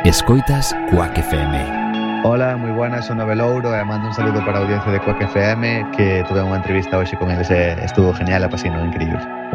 Escoitas Quack FM. Hola, moi buenas, son Novelouro e mando un saludo para a audiencia de Quack FM, que tuve unha entrevista hoxe con eles e estuvo genial, apasionou, increíble.